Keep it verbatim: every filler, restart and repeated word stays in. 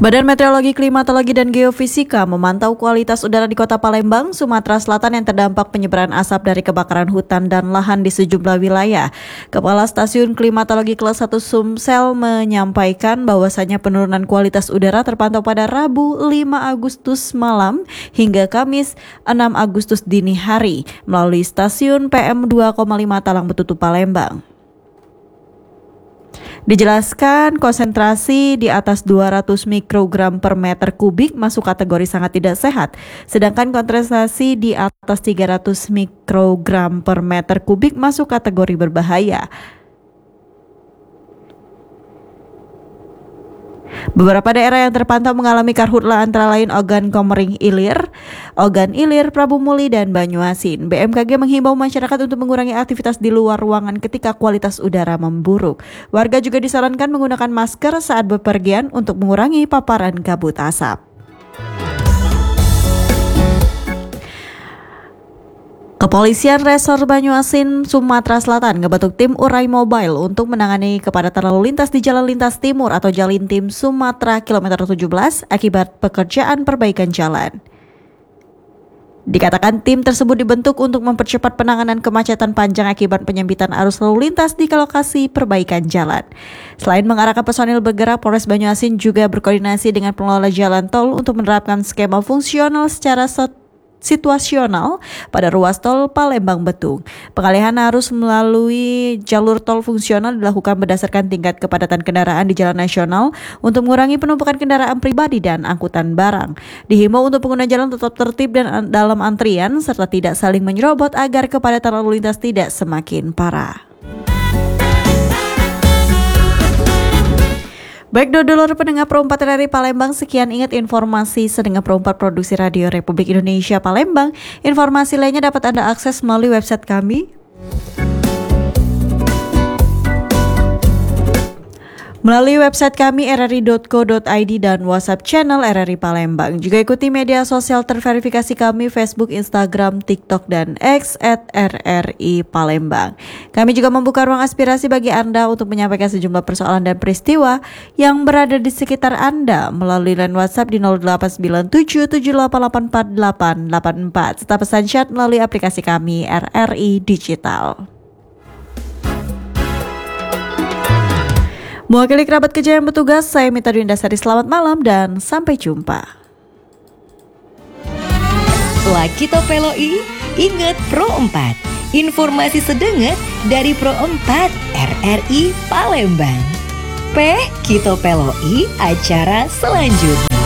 Badan Meteorologi, Klimatologi, dan Geofisika memantau kualitas udara di Kota Palembang, Sumatera Selatan yang terdampak penyebaran asap dari kebakaran hutan dan lahan di sejumlah wilayah. Kepala Stasiun Klimatologi Kelas satu Sumsel menyampaikan bahwasanya penurunan kualitas udara terpantau pada Rabu lima Agustus malam hingga Kamis enam Agustus dini hari melalui stasiun P M dua koma lima Talang Betutu Palembang. Dijelaskan konsentrasi di atas dua ratus mikrogram per meter kubik masuk kategori sangat tidak sehat, sedangkan konsentrasi di atas tiga ratus mikrogram per meter kubik masuk kategori berbahaya. Beberapa daerah yang terpantau mengalami karhutla antara lain Ogan Komering Ilir, Ogan Ilir, Prabu Muli, dan Banyuasin. B M K G menghimbau masyarakat untuk mengurangi aktivitas di luar ruangan ketika kualitas udara memburuk. Warga juga disarankan menggunakan masker saat bepergian untuk mengurangi paparan kabut asap. Kepolisian Resor Banyuasin, Sumatera Selatan ngebentuk tim urai mobile untuk menangani kepadatan lalu lintas di Jalan Lintas Timur atau Jalintim Sumatera kilometer tujuh belas akibat pekerjaan perbaikan jalan. Dikatakan tim tersebut dibentuk untuk mempercepat penanganan kemacetan panjang akibat penyempitan arus lalu lintas di lokasi perbaikan jalan. Selain mengarahkan personil bergerak, Polres Banyuasin juga berkoordinasi dengan pengelola jalan tol untuk menerapkan skema fungsional secara set situasional pada ruas tol Palembang-Betung. Pengalihan arus melalui jalur tol fungsional dilakukan berdasarkan tingkat kepadatan kendaraan di jalan nasional untuk mengurangi penumpukan kendaraan pribadi dan angkutan barang. Dihimbau untuk pengguna jalan tetap tertib dan dalam antrian serta tidak saling menyerobot agar kepadatan lalu lintas tidak semakin parah. Baik dulur pendengar Pro empat R R I Palembang, sekian ingat informasi sedengar Pro empat Produksi Radio Republik Indonesia Palembang. Informasi lainnya dapat Anda akses melalui website kami, melalui website kami r r i dot co dot i d dan WhatsApp channel R R I Palembang. Juga ikuti media sosial terverifikasi kami Facebook, Instagram, TikTok, dan X at R R I Palembang. Kami juga membuka ruang aspirasi bagi Anda untuk menyampaikan sejumlah persoalan dan peristiwa yang berada di sekitar Anda melalui line WhatsApp di nol delapan sembilan tujuh tujuh delapan delapan empat delapan delapan empat serta pesan chat melalui aplikasi kami R R I Digital. Mewakili kerabat kerja yang bertugas, saya Mita Dwi Indasari. Selamat malam dan sampai jumpa. Lakito Peloi, ingat Pro empat. Informasi sedenget dari Pro empat R R I Palembang. P Kito Peloi, acara selanjutnya.